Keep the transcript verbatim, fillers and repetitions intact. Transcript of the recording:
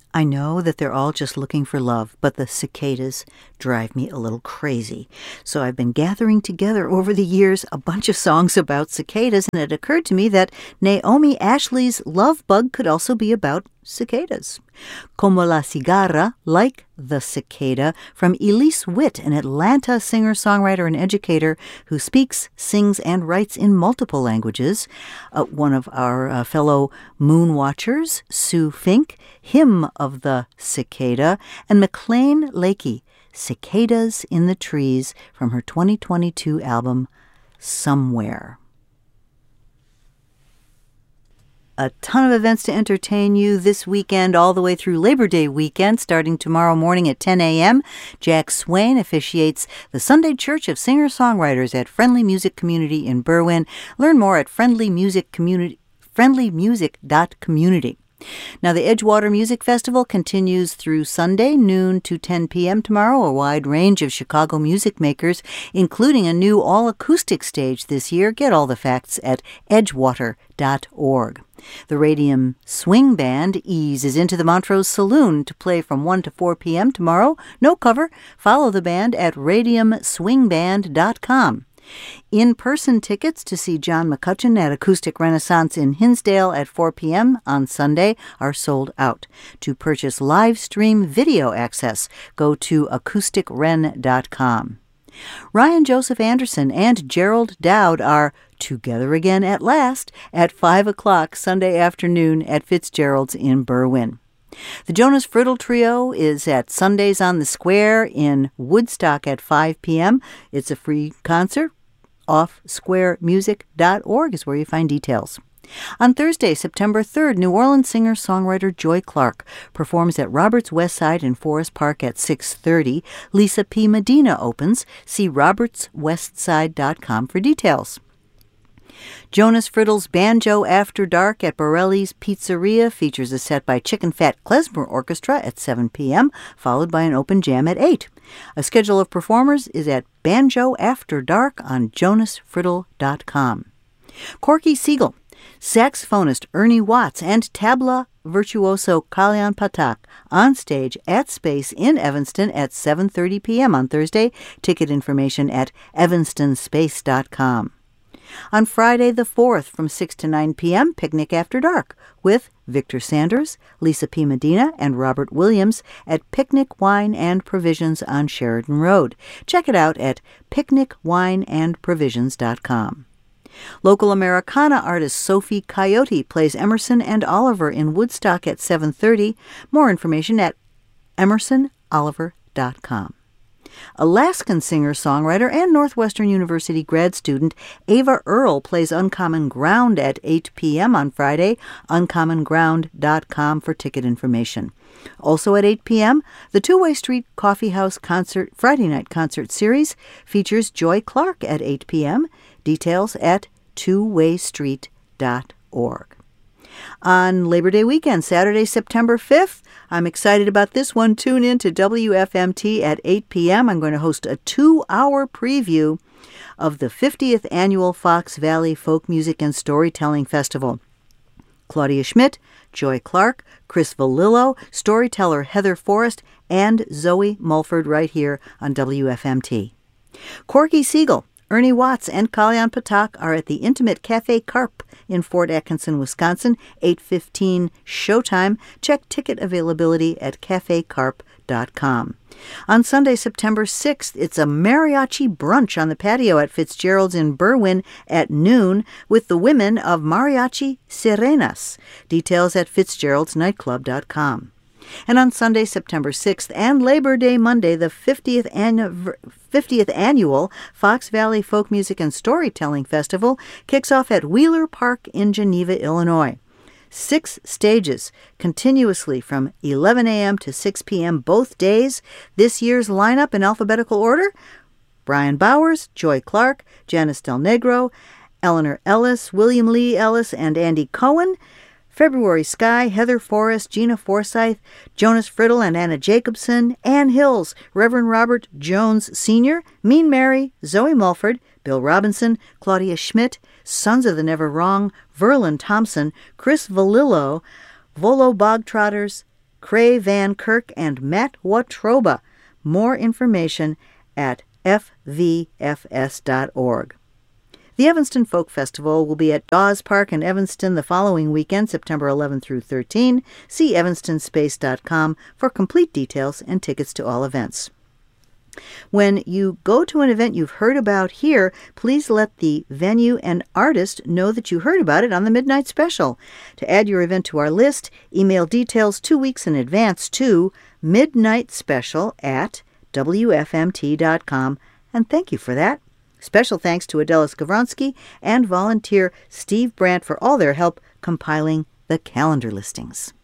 I know that they're all just looking for love, but the cicadas drive me a little crazy. So I've been gathering together over the years a bunch of songs about cicadas, and it occurred to me that Naomi Ashley's Love Bug could also be about cicadas. Como la cigarra, like the cicada, from Elise Witt, an Atlanta singer-songwriter and educator who speaks, sings, and writes in multiple languages. Uh, one of our uh, fellow moon watchers, Sue Fink, Hymn of the Cicada, and McLean Lakey, Cicadas in the Trees, from her twenty twenty-two album, Somewhere. A ton of events to entertain you this weekend all the way through Labor Day weekend, starting tomorrow morning at ten a.m. Jack Swain officiates the Sunday Church of Singer-Songwriters at Friendly Music Community in Berwyn. Learn more at friendly music community friendly music dot community. Now, the Edgewater Music Festival continues through Sunday, noon to ten p.m. tomorrow. A wide range of Chicago music makers, including a new all-acoustic stage this year. Get all the facts at edgewater dot org. The Radium Swing Band eases into the Montrose Saloon to play from one to four p.m. tomorrow. No cover. Follow the band at radium swing band dot com. In-person tickets to see John McCutcheon at Acoustic Renaissance in Hinsdale at four p.m. on Sunday are sold out. To purchase live stream video access, go to acoustic ren dot com. Ryan Joseph Anderson and Gerald Dowd are together again at last at five o'clock Sunday afternoon at Fitzgerald's in Berwyn. The Jonas Friddle Trio is at Sundays on the Square in Woodstock at five p.m. It's a free concert. off square music dot org is where you find details. On Thursday, September third, New Orleans singer-songwriter Joy Clark performs at Roberts Westside in Forest Park at six thirty. Lisa P. Medina opens. See roberts westside dot com for details. Jonas Friddle's Banjo After Dark at Borelli's Pizzeria features a set by Chicken Fat Klezmer Orchestra at seven p.m., followed by an open jam at eight. A schedule of performers is at Banjo After Dark on jonas friddle dot com. Corky Siegel, saxophonist Ernie Watts, and tabla virtuoso Kalyan Patak on stage at Space in Evanston at seven thirty p.m. on Thursday. Ticket information at evanston space dot com. On Friday the fourth from six to nine p.m., Picnic After Dark with Victor Sanders, Lisa P. Medina, and Robert Williams at Picnic Wine and Provisions on Sheridan Road. Check it out at picnic wine and provisions dot com. Local Americana artist Sophie Coyote plays Emerson and Oliver in Woodstock at seven thirty. More information at emerson oliver dot com. Alaskan singer-songwriter and Northwestern University grad student Ava Earle plays Uncommon Ground at eight p.m. on Friday. uncommon ground dot com for ticket information. Also at eight p.m., the Two-Way Street Coffee House concert Friday night concert series features Joy Clark at eight p.m. Details at two way street dot org. On Labor Day weekend, Saturday, September fifth, I'm excited about this one. Tune in to W F M T at eight p.m. I'm going to host a two-hour preview of the fiftieth Annual Fox Valley Folk Music and Storytelling Festival. Claudia Schmidt, Joy Clark, Chris Valillo, storyteller Heather Forrest, and Zoe Mulford right here on W F M T. Corky Siegel, Ernie Watts, and Kalyan Patak are at the Intimate Cafe Carp in Fort Atkinson, Wisconsin, eight fifteen showtime. Check ticket availability at cafe carp dot com. On Sunday, September sixth, it's a mariachi brunch on the patio at Fitzgerald's in Berwyn at noon with the women of Mariachi Sirenas. Details at fitzgeralds nightclub dot com. And on Sunday, September sixth, and Labor Day Monday, the fiftieth, annu- fiftieth Annual Fox Valley Folk Music and Storytelling Festival kicks off at Wheeler Park in Geneva, Illinois. Six stages, continuously from eleven a.m. to six p.m. both days. This year's lineup in alphabetical order: Brian Bowers, Joy Clark, Janice Del Negro, Eleanor Ellis, William Lee Ellis, and Andy Cohen. February Sky, Heather Forrest, Gina Forsyth, Jonas Friddle and Anna Jacobson, Ann Hills, Reverend Robert Jones Senior, Mean Mary, Zoe Mulford, Bill Robinson, Claudia Schmidt, Sons of the Never Wrong, Verlin Thompson, Chris Valillo, Volo Bogtrotters, Cray Van Kirk, and Matt Watroba. More information at f v f s dot org. The Evanston Folk Festival will be at Dawes Park in Evanston the following weekend, September eleventh through thirteenth. See evanston space dot com for complete details and tickets to all events. When you go to an event you've heard about here, please let the venue and artist know that you heard about it on the Midnight Special. To add your event to our list, email details two weeks in advance to midnightspecial at w f m t dot com, and thank you for that. Special thanks to Adela Skavronsky and volunteer Steve Brandt for all their help compiling the calendar listings.